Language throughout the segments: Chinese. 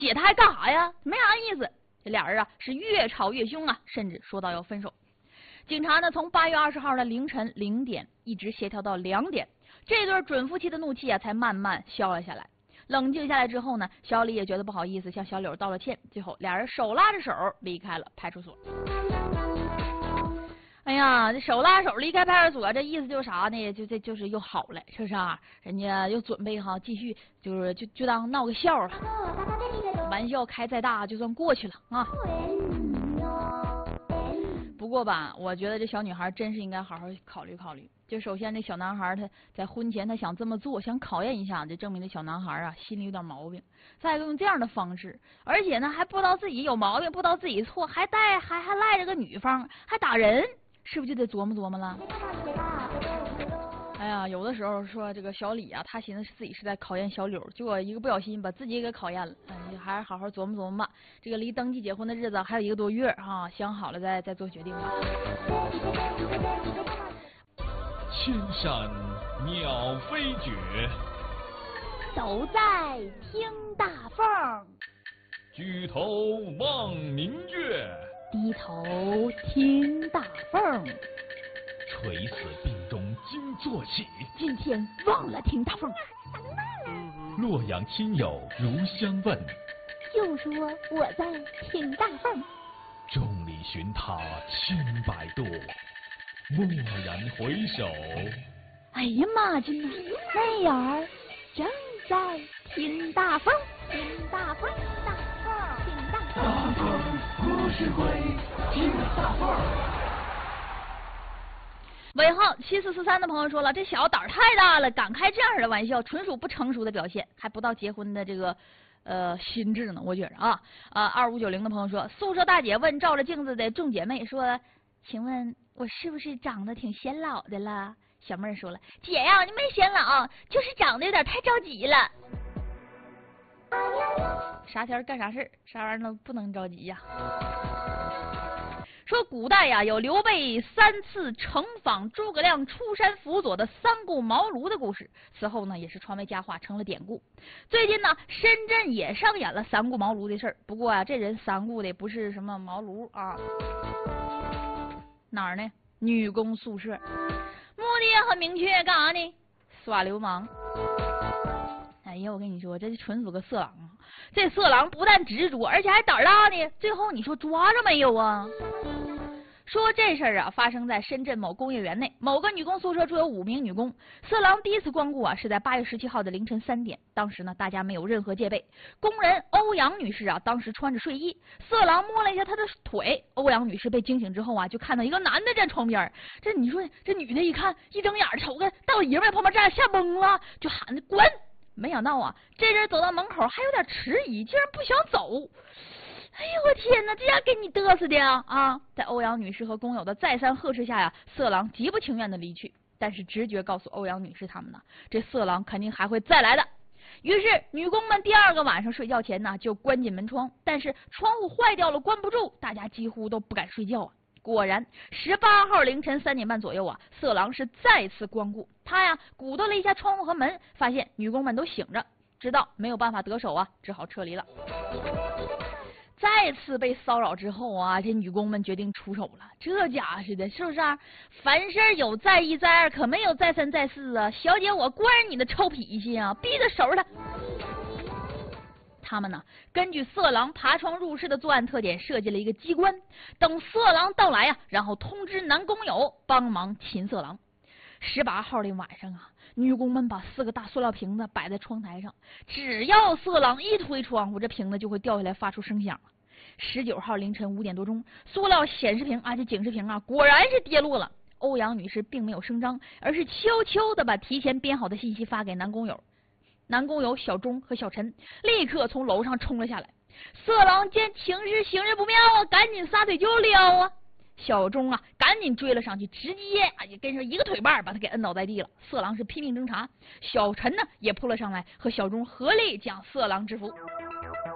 姐她还干啥呀？没啥意思。这俩人啊是越吵越凶啊，甚至说到要分手。警察呢从8月20号的凌晨0点一直协调到2点，这对准夫妻的怒气啊才慢慢消了下来。冷静下来之后呢，小李也觉得不好意思，向小柳道了歉。最后俩人手拉着手离开了派出所。哎呀，这手拉手离开派出所，这意思就是啥呢？就是又好了，是不是啊？人家又准备哈继续，就当闹个笑了，玩笑开再大就算过去了啊。不过吧，我觉得这小女孩真是应该好好考虑考虑。就首先，这小男孩他在婚前他想这么做，想考验一下，这证明这小男孩啊心里有点毛病。再一个用这样的方式，而且呢还不知道自己有毛病，不知道自己错，还赖着个女方，还打人，是不是就得琢磨琢磨了？哎呀，有的时候说这个小李啊，他寻思自己是在考验小柳，结果一个不小心把自己给考验了。还是好好琢磨琢磨吧。这个离登记结婚的日子还有1个多月啊，想好了再做决定吧。 千山鸟飞绝， 都在听大凤。 举头望明月， 低头听大凤。 垂死病中惊坐起， 今天忘了听大凤。 洛阳亲友如相问， 又说我在听大凤。 众里寻他千百度，蓦然回首。 哎呀妈呀，那眼儿正在听大凤，听大凤，大凤，听大凤。 大凤故事会，听大凤。 尾号7443的朋友说了，这小子胆儿太大了，敢开这样的玩笑，纯属不成熟的表现，还不到结婚的这个心智呢，我觉着啊。2590的朋友说，宿舍大姐问照着镜子的众姐妹说，请问我是不是长得挺显老的了？小妹儿说了，姐呀，你没显老，就是长得有点太着急了。啥天干啥事，啥玩意儿都不能着急呀。说古代呀，有刘备3次乘访诸葛亮出山辅佐的三顾茅庐的故事，此后呢也是传为佳话，成了典故。最近呢，深圳也上演了三顾茅庐的事儿，不过啊，这人三顾的不是什么茅庐啊，哪儿呢？女工宿舍，目的也很明确，干啥呢？耍流氓。哎呀，我跟你说，这纯属个色狼啊！这色狼不但执着，而且还胆大呢。最后你说抓着没有啊？说这事儿啊，发生在深圳某工业园内，某个女工宿舍住有5名女工。色狼第一次光顾啊，是在8月17号的凌晨3点。当时呢，大家没有任何戒备。工人欧阳女士啊，当时穿着睡衣，色狼摸了一下她的腿。欧阳女士被惊醒之后啊，就看到一个男的在床边。这你说这女的一看，一睁眼瞅个大老爷们在旁边站，吓懵了，就喊着滚。没想到啊，这人走到门口还有点迟疑，竟然不想走。哎呦我天哪，这样给你嘚瑟的啊！在欧阳女士和工友的再三呵斥下呀，色狼极不情愿的离去。但是直觉告诉欧阳女士他们呢，这色狼肯定还会再来的。于是女工们第2个晚上睡觉前呢，就关紧门窗，但是窗户坏掉了，关不住，大家几乎都不敢睡觉啊。果然18号凌晨3点半左右啊，色狼是再次光顾。他呀鼓捣了一下窗户和门，发现女工们都醒着，知道没有办法得手啊，只好撤离了。再次被骚扰之后啊，这女工们决定出手了。这家伙似的，是不是啊？凡事有再1再2，可没有再3再4啊！小姐，我惯着你的臭脾气啊，逼着收拾他。他们呢，根据色狼爬窗入室的作案特点，设计了一个机关，等色狼到来啊，然后通知男工友帮忙擒色狼。18号的晚上啊，女工们把4个大塑料瓶子摆在窗台上，只要色狼一推窗户，这瓶子就会掉下来发出声响。19号凌晨5点多钟，塑料显示屏啊，这警示屏啊，果然是跌落了。欧阳女士并没有声张，而是悄悄的把提前编好的信息发给男工友。男工友小钟和小陈立刻从楼上冲了下来。色狼见情势形势不妙啊，赶紧撒腿就撩啊。小钟啊，赶紧追了上去，直接跟上一个腿绊把他给摁倒在地了。色狼是拼命挣扎，小陈呢也扑了上来，和小钟合力将色狼制服。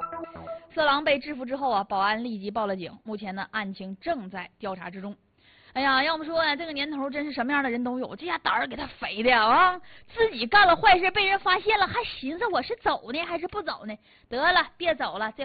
色狼被制服之后啊，保安立即报了警，目前呢案情正在调查之中。 哎呀，要不说呢，这个年头真是什么样的人都有，这下胆儿给他肥的啊！自己干了坏事被人发现了，还寻思我是走呢还是不走呢？得了，别走了，这